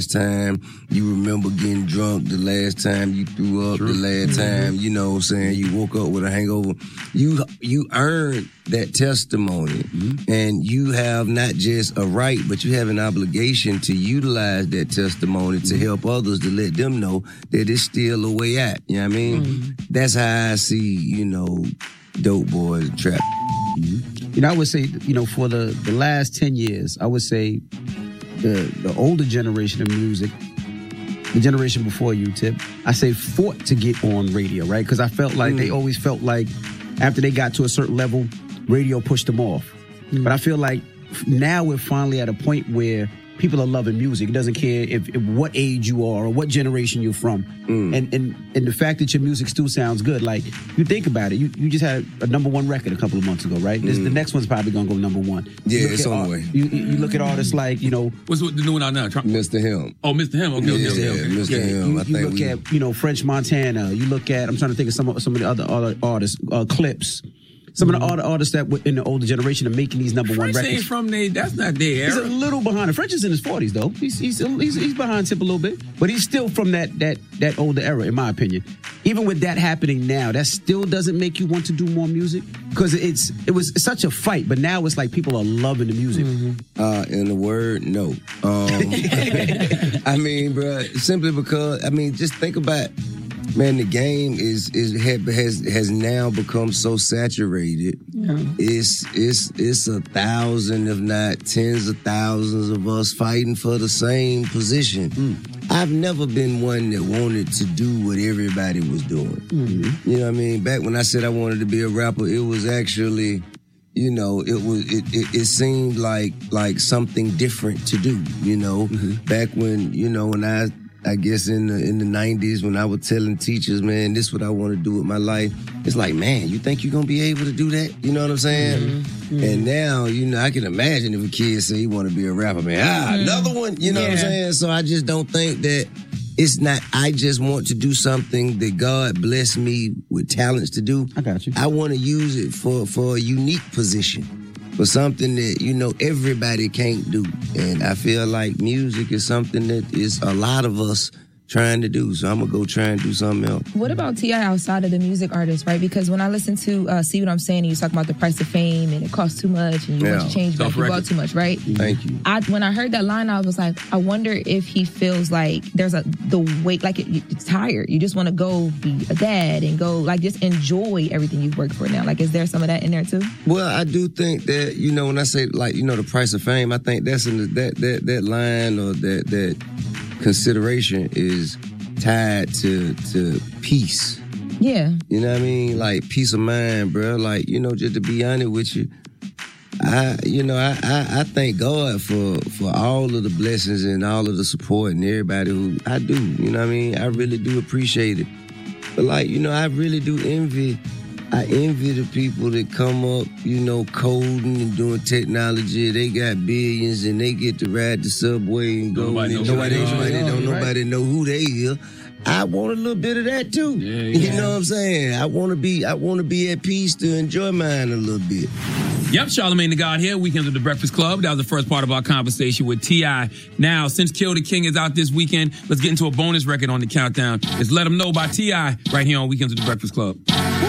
time you remember getting drunk, the last time you threw up, the last time, you know what I'm saying, you woke up with a hangover. You earned that testimony, and you have not just a right, but you have an obligation to utilize that testimony to help others, to let them know that it's still a way out. You know what I mean? That's how I see, you know, Dope Boys and Trap. You know, I would say, you know, for the last 10 years, I would say the older generation of music, the generation before you, Tip, I say fought to get on radio, right? Because I felt like they always felt like after they got to a certain level, radio pushed them off. But I feel like now we're finally at a point where people are loving music. It doesn't care if what age you are or what generation you're from. And the fact that your music still sounds good, like, you think about it, you just had a #1 record a couple of months ago, right? The next one's probably going to go #1. Yeah, it's on the way. You look at artists like, you know... What's the new one out now? Mr. Him. Oh, Mr. Him. Okay. Mr. Him. You look at, you know, French Montana. You look at, I'm trying to think of some of the other artists, Clips. Some of the other artists that were in the older generation are making these #1 records. Ain't from there. That's not their era. He's a little behind. The French is in his 40s though. He's behind Tip a little bit, but he's still from that older era, in my opinion. Even with that happening now, that still doesn't make you want to do more music, because it was such a fight. But now it's like people are loving the music. In a word, no. I mean, bro, simply because, I mean, just think about. Man, the game has now become so saturated. Yeah. It's 1,000, if not tens of thousands of us fighting for the same position. I've never been one that wanted to do what everybody was doing. You know what I mean? Back when I said I wanted to be a rapper, it was actually, you know, it seemed like something different to do. You know, back when, you know, when I guess in the 90s, when I was telling teachers, man, this is what I want to do with my life. It's like, man, you think you're going to be able to do that? You know what I'm saying? And now, you know, I can imagine if a kid say he want to be a rapper, man, another one, you know what I'm saying? So I just don't think that it's not, I just want to do something that God blessed me with talents to do. I got you. I want to use it for a unique position. For something that, you know, everybody can't do. And I feel like music is something that is a lot of us trying to do. So I'm going to go try and do something else. What about T.I. outside of the music artist, right? Because when I listen to See What I'm Saying, you talk about the price of fame and it costs too much and you want to change back, you bought too much, right? Thank you. When I heard that line, I was like, I wonder if he feels like there's the weight, like it's tired. You just want to go be a dad and go, like, just enjoy everything you've worked for now. Like, is there some of that in there too? Well, I do think that, you know, when I say, like, you know, the price of fame, I think that's in that line or that consideration is tied to peace. Yeah. You know what I mean? Like, peace of mind, bro. Like, you know, just to be honest with you, I thank God for all of the blessings and all of the support and everybody who I do. You know what I mean? I really do appreciate it. But, like, you know, I really do envy the people that come up, you know, coding and doing technology. They got billions and they get to ride the subway and go. Nobody know who they are. I want a little bit of that too. Yeah. You know what I'm saying? I want to be at peace to enjoy mine a little bit. Yep, Charlamagne the God here, Weekends with the Breakfast Club. That was the first part of our conversation with T.I. Now, since Kill the King is out this weekend, let's get into a bonus record on the countdown. It's Let 'Em Know by T.I. right here on Weekends with the Breakfast Club.